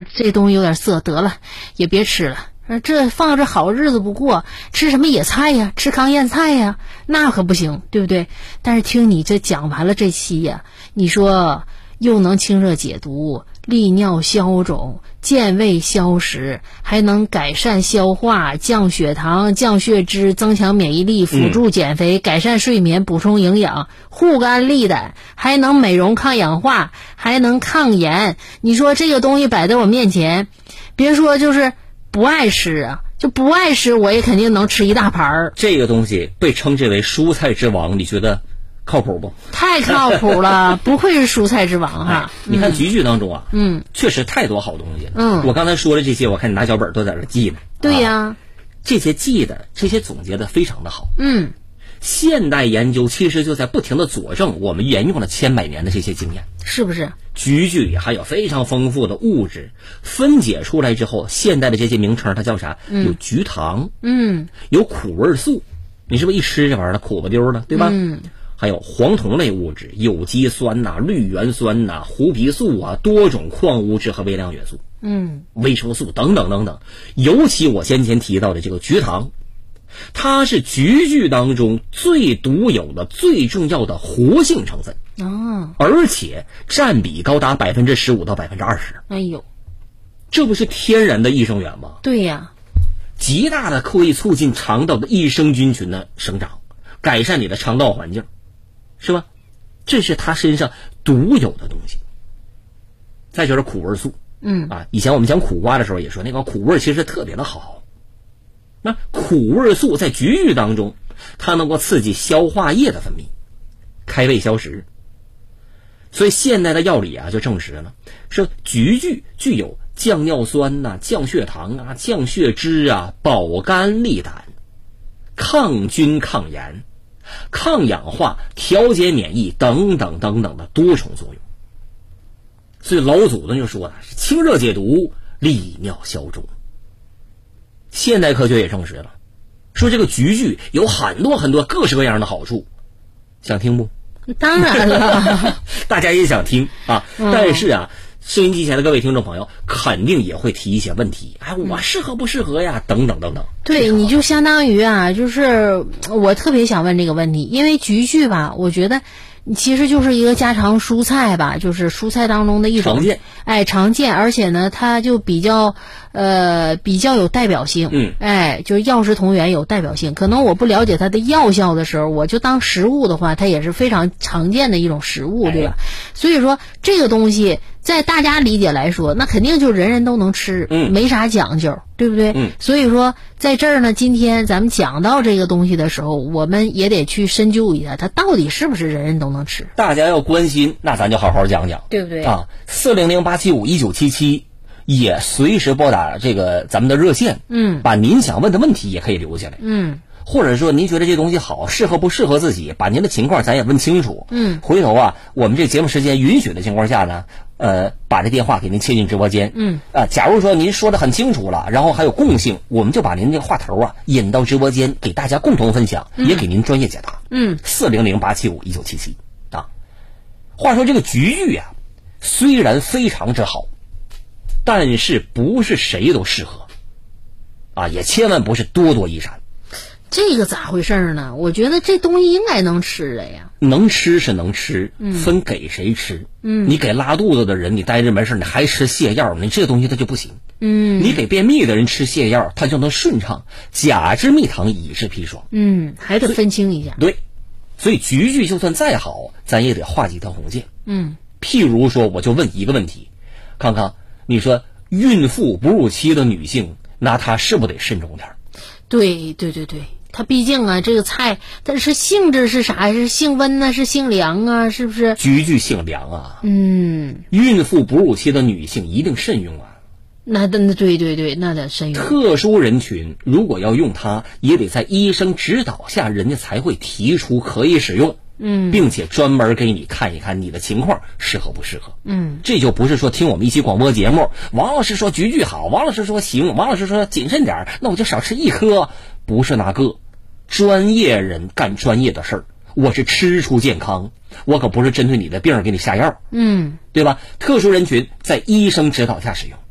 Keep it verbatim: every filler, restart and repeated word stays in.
这东西有点涩，得了，也别吃了。这放着好日子不过，吃什么野菜呀，吃糠咽菜呀，那可不行，对不对？但是听你这讲完了这期呀，你说又能清热解毒、利尿消肿、健胃消食，还能改善消化、降血糖、降血脂、增强免疫力、辅助减肥、嗯、改善睡眠、补充营养、护肝利胆，还能美容抗氧化，还能抗炎。你说这个东西摆在我面前，别说就是不爱吃啊，就不爱吃我也肯定能吃一大盘儿。 这个东西被称之为蔬菜之王，你觉得靠谱不？ 太靠谱了，不愧是蔬菜之王哈、 哎！你看菊苣当中啊， 嗯， 确实太多好东西了。 嗯， 我刚才说的这些，我看你拿小本都在这记呢。 对呀、啊， 这些记的，这些总结的非常的好。 嗯， 现代研究其实就在不停的佐证我们沿用了千百年的这些经验， 是不是？ 菊苣里含有非常丰富的物质，分解出来之后，现代的这些名称它叫啥？ 嗯、 有菊糖， 嗯， 有苦味素，你是不是一吃这玩意儿苦不丢的，对吧？ 嗯。 还有黄酮类物质、有机酸呐、啊、绿原酸呐、啊、胡皮素啊、多种矿物质和微量元素， 嗯， 维生素等等等等。尤其我先前提到的这个菊糖，它是菊苣当中最独有的、最重要的活性成分哦， 而且占比高达百分之十五到百分之二十。 哎呦， 这不是天然的益生元吗？ 对呀， 极大的可以促进肠道的益生菌群的生长，改善你的肠道环境。是吧？这是它身上独有的东西。再就是苦味素， 嗯啊，以前我们讲苦瓜的时候也说，那个苦味其实特别的好。那苦味素在菊苣当中，它能够刺激消化液的分泌，开胃消食。所以现代的药理啊就证实了，说菊苣具有降尿酸呐、啊、降血糖啊、降血脂啊、保肝利胆、抗菌抗炎、抗氧化、调节免疫等等等等的多重作用。所以老祖宗就说了，是清热解毒、利尿消肿。现代科学也证实了，说这个菊苣有很多很多各式各样的好处，想听不？ 当然了， 大家也想听啊， 嗯、 但是啊，收音机前的各位听众朋友肯定也会提一些问题，哎，我适合不适合呀？等等等等。 对，你就相当于啊，就是我特别想问这个问题，因为菊苣吧，我觉得其实就是一个家常蔬菜吧，就是蔬菜当中的一种常见， 哎，常见，而且呢，它就比较呃比较有代表性， 嗯， 哎，就是药食同源，有代表性。可能我不了解它的药效的时候，我就当食物的话，它也是非常常见的一种食物，对吧？ 哎、 所以说这个东西在大家理解来说，那肯定就人人都能吃， 嗯， 没啥讲究，对不对？ 嗯， 所以说在这儿呢，今天咱们讲到这个东西的时候，我们也得去深究一下，它到底是不是人人都能吃。 大家要关心，那咱就好好讲讲， 对不对啊？四零零八七五一九七七，也随时拨打这个咱们的热线， 嗯， 把您想问的问题也可以留下来， 嗯， 或者说您觉得这东西好，适合不适合自己，把您的情况咱也问清楚， 嗯， 回头啊，我们这节目时间允许的情况下呢，呃，把这电话给您切进直播间， 嗯， 啊，假如说您说的很清楚了，然后还有共性，我们就把您这个话头啊引到直播间，给大家共同分享， 嗯、 也给您专业解答， 嗯， 四零零八七五一九七七啊。话说这个菊苣呀，虽然非常之好，但是不是谁都适合，啊，也千万不是多多益善。 这个咋回事呢？我觉得这东西应该能吃的呀。 能吃是能吃， 嗯、 分给谁吃。 嗯， 你给拉肚子的人，你待着没事，你还吃泻药，你这东西它就不行。 嗯， 你给便秘的人吃泻药，他就能顺畅。甲之蜜糖，乙之砒霜。 嗯，还得分清一下。 对，所以菊苣就算再好，咱也得画几条红线。 嗯， 譬如说，我就问一个问题，康康，你说孕妇哺乳期的女性，那她是不是得慎重点？ 对对对对。它毕竟啊，这个菜它是性质是啥？是性温呢？是性凉啊？是不是？ 菊苣性凉啊。 嗯。 孕妇哺乳期的女性一定慎用啊。 那那对对对，那得慎用。 特殊人群如果要用它，也得在医生指导下，人家才会提出可以使用。 嗯， 并且专门给你看一看你的情况适合不适合。 嗯， 这就不是说听我们一期广播节目，王老师说菊苣好，王老师说行，王老师说谨慎点，那我就少吃一颗。不是那个，专业人干专业的事儿，我是吃出健康，我可不是针对你的病给你下药。 嗯， 对吧？特殊人群在医生指导下使用。